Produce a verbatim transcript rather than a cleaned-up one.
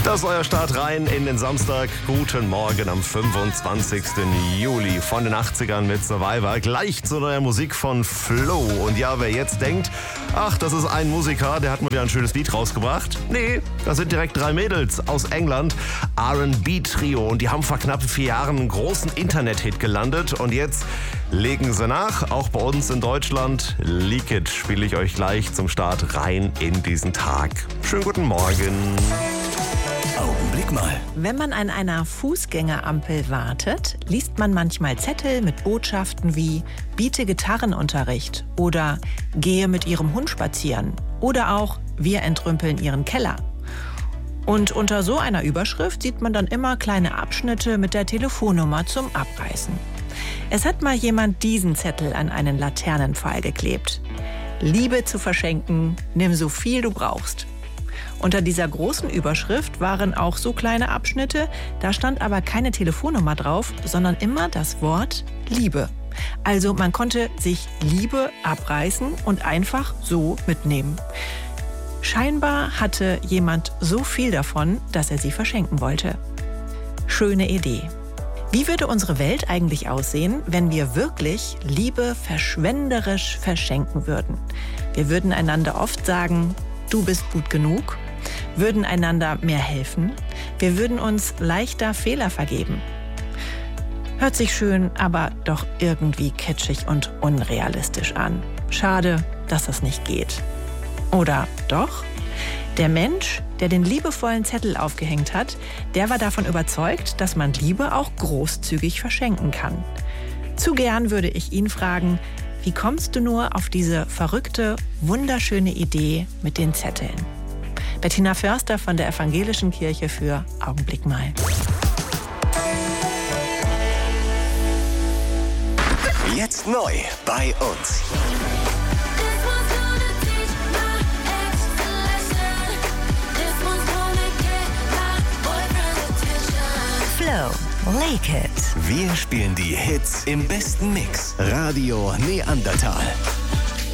Das ist euer Start rein in den Samstag. Guten Morgen am fünfundzwanzigsten Juli von den achtzigern mit Survivor. Gleich zu neuer Musik von Flo. Und ja, wer jetzt denkt, ach, das ist ein Musiker, der hat mal wieder ein schönes Lied rausgebracht. Nee, das sind direkt drei Mädels aus England. R and B-Trio. Und die haben vor knapp vier Jahren einen großen Internet-Hit gelandet. Und jetzt legen sie nach, auch bei uns in Deutschland. Leak It spiele ich euch gleich zum Start rein in diesen Tag. Schönen guten Morgen. Augenblick mal. Wenn man an einer Fußgängerampel wartet, liest man manchmal Zettel mit Botschaften wie „Biete Gitarrenunterricht" oder „Gehe mit Ihrem Hund spazieren" oder auch „Wir entrümpeln Ihren Keller". Und unter so einer Überschrift sieht man dann immer kleine Abschnitte mit der Telefonnummer zum Abreißen. Es hat mal jemand diesen Zettel an einen Laternenpfahl geklebt. Liebe zu verschenken, nimm so viel du brauchst. Unter dieser großen Überschrift waren auch so kleine Abschnitte, da stand aber keine Telefonnummer drauf, sondern immer das Wort Liebe. Also man konnte sich Liebe abreißen und einfach so mitnehmen. Scheinbar hatte jemand so viel davon, dass er sie verschenken wollte. Schöne Idee. Wie würde unsere Welt eigentlich aussehen, wenn wir wirklich Liebe verschwenderisch verschenken würden? Wir würden einander oft sagen, du bist gut genug, würden einander mehr helfen, wir würden uns leichter Fehler vergeben. Hört sich schön, aber doch irgendwie kitschig und unrealistisch an. Schade, dass das nicht geht. Oder doch? Der Mensch, der den liebevollen Zettel aufgehängt hat, der war davon überzeugt, dass man Liebe auch großzügig verschenken kann. Zu gern würde ich ihn fragen, wie kommst du nur auf diese verrückte, wunderschöne Idee mit den Zetteln? Bettina Förster von der Evangelischen Kirche für Augenblick mal. Jetzt neu bei uns. Flo, Leak It. Wir spielen die Hits im besten Mix. Radio Neandertal.